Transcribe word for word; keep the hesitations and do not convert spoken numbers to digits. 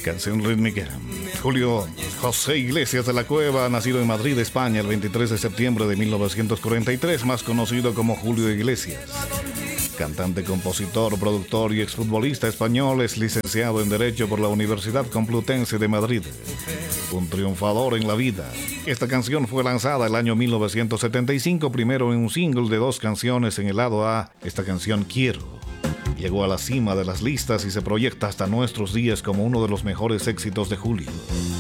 Canción rítmica. Julio José Iglesias de la Cueva, nacido en Madrid, España, el veintitrés de septiembre de mil novecientos cuarenta y tres, más conocido como Julio Iglesias. Cantante, compositor, productor y exfutbolista español, es licenciado en Derecho por la Universidad Complutense de Madrid. Un triunfador en la vida. Esta canción fue lanzada el año mil novecientos setenta y cinco, primero en un single de dos canciones en el lado A. Esta canción, Quiero, llegó a la cima de las listas y se proyecta hasta nuestros días como uno de los mejores éxitos de Julio.